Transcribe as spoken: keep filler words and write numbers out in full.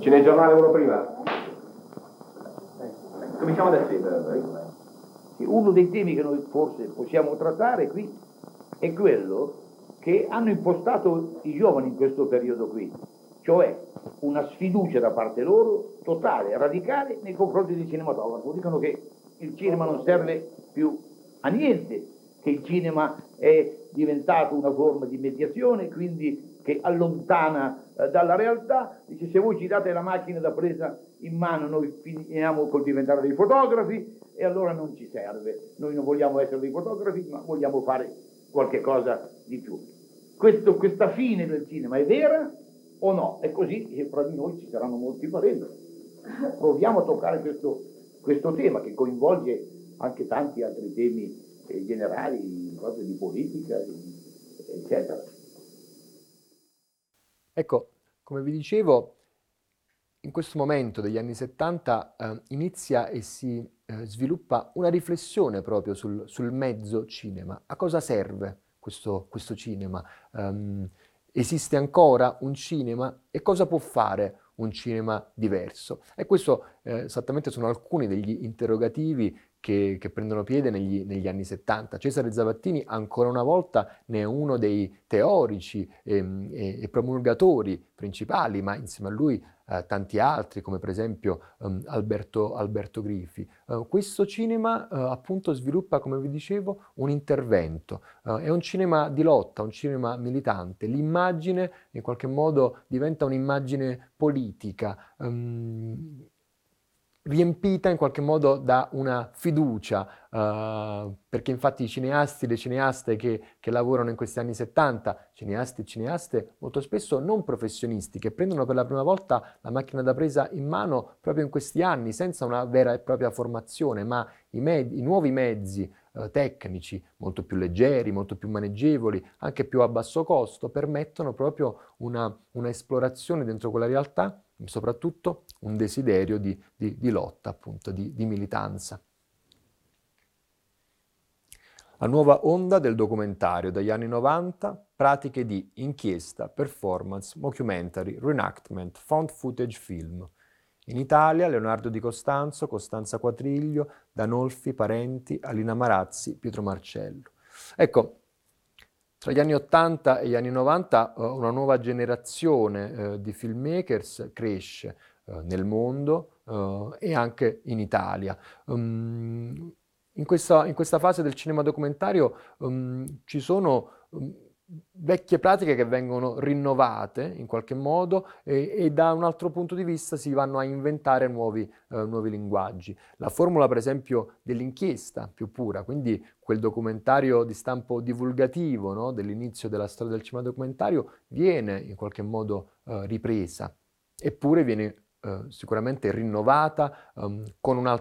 Cinegiornale uno prima. Cominciamo da qui. Uno dei temi che noi forse possiamo trattare qui è quello che hanno impostato i giovani in questo periodo qui, cioè una sfiducia da parte loro totale, radicale nei confronti del cinematografo. Dicono che il cinema non serve più a niente, che il cinema è diventato una forma di mediazione, quindi che allontana eh, dalla realtà. Dice: se voi ci date la macchina da presa in mano noi finiamo col diventare dei fotografi e allora non ci serve, noi non vogliamo essere dei fotografi ma vogliamo fare qualche cosa di più. Questo, questa fine del cinema è vera o no? E così e fra di noi ci saranno molti pareri. Proviamo a toccare questo, questo tema che coinvolge anche tanti altri temi eh, generali, cose di politica, eccetera. Ecco, come vi dicevo, in questo momento degli anni settanta eh, inizia e si eh, sviluppa una riflessione proprio sul, sul mezzo cinema. A cosa serve questo, questo cinema? Um, esiste ancora un cinema e cosa può fare un cinema diverso? E questo eh, esattamente sono alcuni degli interrogativi che, che prendono piede negli, negli anni settanta. Cesare Zavattini ancora una volta ne è uno dei teorici e, e, e promulgatori principali, ma insieme a lui eh, tanti altri, come per esempio um, Alberto, Alberto Griffi. Uh, questo cinema uh, appunto sviluppa, come vi dicevo, un intervento. Uh, è un cinema di lotta, un cinema militante. L'immagine in qualche modo diventa un'immagine politica, um, riempita in qualche modo da una fiducia, uh, perché infatti i cineasti, le cineaste che, che lavorano in questi anni settanta, cineasti e cineaste molto spesso non professionisti, che prendono per la prima volta la macchina da presa in mano proprio in questi anni, senza una vera e propria formazione, ma i, me- i nuovi mezzi uh, tecnici, molto più leggeri, molto più maneggevoli, anche più a basso costo, permettono proprio una, una esplorazione dentro quella realtà, soprattutto un desiderio di, di, di lotta, appunto, di, di militanza. La nuova onda del documentario dagli anni novanta, pratiche di inchiesta, performance, mockumentary, reenactment, found footage film. In Italia Leonardo Di Costanzo, Costanza Quatriglio, Danolfi, Parenti, Alina Marazzi, Pietro Marcello. Ecco, tra gli anni ottanta e gli anni novanta uh, una nuova generazione uh, di filmmakers cresce uh, nel mondo uh, e anche in Italia. Um, in, questa, in questa fase del cinema documentario um, ci sono um, vecchie pratiche che vengono rinnovate in qualche modo e, e da un altro punto di vista si vanno a inventare nuovi, uh, nuovi linguaggi. La formula per esempio dell'inchiesta più pura, quindi quel documentario di stampo divulgativo, no, dell'inizio della storia del cinema documentario, viene in qualche modo uh, ripresa, eppure viene uh, sicuramente rinnovata um, con un altro